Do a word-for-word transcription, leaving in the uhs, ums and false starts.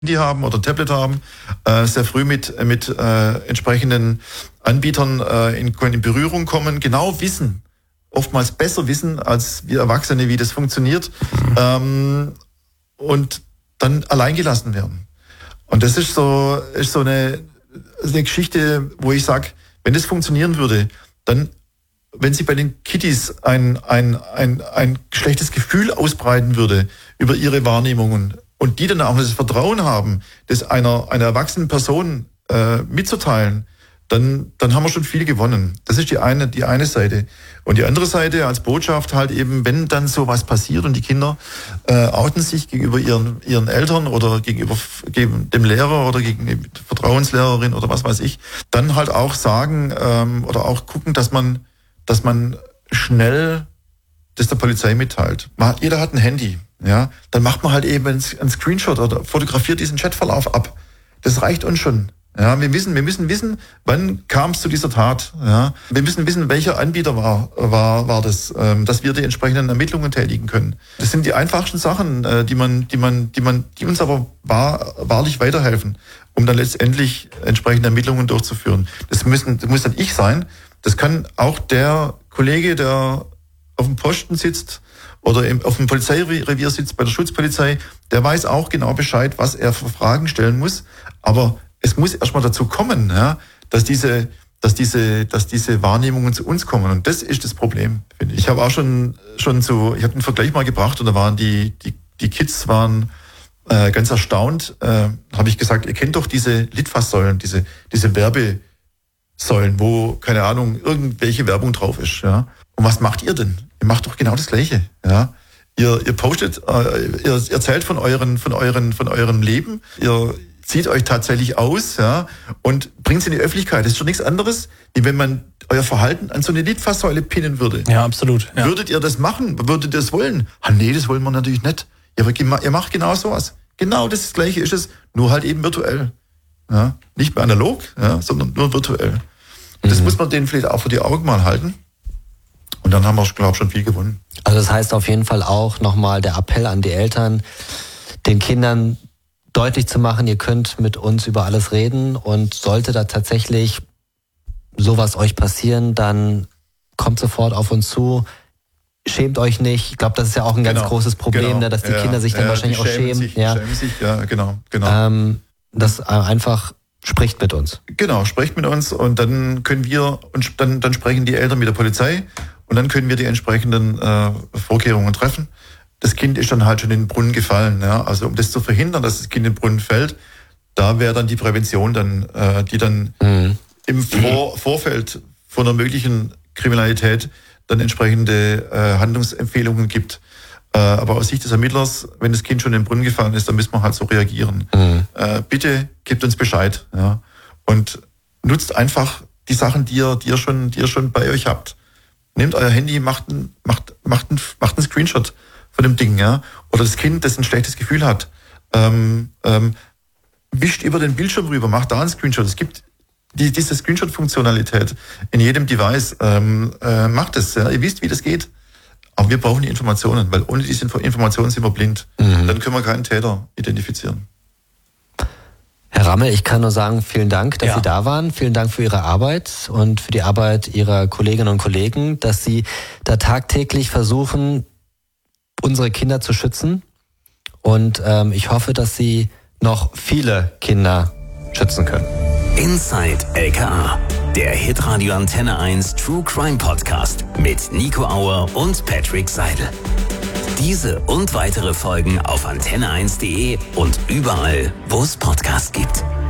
Handy haben oder Tablet haben, äh, sehr früh mit mit äh, entsprechenden Anbietern äh, in, in Berührung kommen, genau wissen, oftmals besser wissen als wir Erwachsene, wie das funktioniert, ähm, und dann allein gelassen werden. Und das ist so ist so eine, eine Geschichte, wo ich sage, wenn das funktionieren würde, dann, wenn sich bei den Kiddies ein ein ein ein schlechtes Gefühl ausbreiten würde über ihre Wahrnehmungen, und die dann auch das Vertrauen haben, das einer einer erwachsenen Person äh, mitzuteilen, dann dann haben wir schon viel gewonnen. Das ist die eine die eine Seite. Und die andere Seite als Botschaft halt eben, wenn dann sowas passiert und die Kinder äh, outen sich gegenüber ihren ihren Eltern oder gegenüber gegen dem Lehrer oder gegen die Vertrauenslehrerin oder was weiß ich, dann halt auch sagen ähm, oder auch gucken, dass man dass man schnell das der Polizei mitteilt. Jeder hat ein Handy. Ja, dann macht man halt eben einen Screenshot oder fotografiert diesen Chatverlauf ab. Das reicht uns schon. Ja, wir wissen, wir müssen wissen, wann kam es zu dieser Tat. Ja, wir müssen wissen, welcher Anbieter war war war das, ähm, dass wir die entsprechenden Ermittlungen tätigen können. Das sind die einfachsten Sachen, äh, die man, die man, die man, die uns aber wahr, wahrlich weiterhelfen, um dann letztendlich entsprechende Ermittlungen durchzuführen. Das müssen, das muss dann ich sein. Das kann auch der Kollege, der auf dem Posten sitzt oder im, auf dem Polizeirevier sitzt bei der Schutzpolizei, der weiß auch genau Bescheid, was er für Fragen stellen muss. Aber es muss erstmal dazu kommen, ja, dass diese, dass diese, dass diese Wahrnehmungen zu uns kommen. Und das ist das Problem, finde ich. Ich habe auch schon, schon so, ich habe einen Vergleich mal gebracht und da waren die, die, die Kids waren äh, ganz erstaunt. Äh, habe ich gesagt, ihr kennt doch diese Litfaßsäulen, diese, diese Werbesäulen, wo, keine Ahnung, irgendwelche Werbung drauf ist, ja. Und was macht ihr denn? Ihr macht doch genau das Gleiche, ja. Ihr, ihr postet, äh, ihr erzählt von euren, von euren, von eurem Leben. Ihr zieht euch tatsächlich aus, ja, und bringt es in die Öffentlichkeit. Das ist schon nichts anderes, wie wenn man euer Verhalten an so eine Litfaßsäule pinnen würde. Ja, absolut. Ja. Würdet ihr das machen? Würdet ihr das wollen? Ah, nee, das wollen wir natürlich nicht. Ja, aber ihr macht genau sowas. Genau das Gleiche ist es, nur halt eben virtuell. Ja, nicht mehr analog, ja, sondern nur virtuell. Und das mhm. muss man denen vielleicht auch vor die Augen mal halten. Und dann haben wir, glaube ich, schon viel gewonnen. Also das heißt auf jeden Fall auch nochmal der Appell an die Eltern, den Kindern deutlich zu machen, ihr könnt mit uns über alles reden, und sollte da tatsächlich sowas euch passieren, dann kommt sofort auf uns zu. Schämt euch nicht. Ich glaube, das ist ja auch ein ganz genau. großes Problem, genau. ne, dass die ja, Kinder sich dann ja, wahrscheinlich auch schämen. Sich, ja. schämen sich, ja, genau, genau. Ähm, das einfach spricht mit uns. Genau, spricht mit uns, und dann können wir, und dann, dann sprechen die Eltern mit der Polizei, und dann können wir die entsprechenden äh, Vorkehrungen treffen. Das Kind ist dann halt schon in den Brunnen gefallen. Ja? Also um das zu verhindern, dass das Kind in den Brunnen fällt, da wäre dann die Prävention, dann, äh, die dann mhm. im Vor- Vorfeld von einer möglichen Kriminalität dann entsprechende äh, Handlungsempfehlungen gibt. Äh, aber aus Sicht des Ermittlers, wenn das Kind schon in den Brunnen gefallen ist, dann müssen wir halt so reagieren. Mhm. Äh, bitte gebt uns Bescheid, ja? Und nutzt einfach die Sachen, die ihr, die ihr schon, die ihr schon bei euch habt. Nehmt euer Handy, macht ein, macht, macht ein, macht einen Screenshot von dem Ding, ja. Oder das Kind, das ein schlechtes Gefühl hat, ähm, ähm, wischt über den Bildschirm rüber, macht da einen Screenshot. Es gibt die, diese Screenshot-Funktionalität in jedem Device. Ähm, äh, macht es, ja. Ihr wisst, wie das geht. Aber wir brauchen die Informationen, weil ohne diese Informationen sind wir blind. Mhm. Dann können wir keinen Täter identifizieren. Herr Rammel, ich kann nur sagen, vielen Dank, dass ja. Sie da waren. Vielen Dank für Ihre Arbeit und für die Arbeit Ihrer Kolleginnen und Kollegen, dass Sie da tagtäglich versuchen, unsere Kinder zu schützen. Und ähm, ich hoffe, dass Sie noch viele Kinder schützen können. Inside L K A, der Hitradio Antenne eins True Crime Podcast mit Nico Auer und Patrick Seidel. Diese und weitere Folgen auf antenne eins punkt de und überall, wo es Podcasts gibt.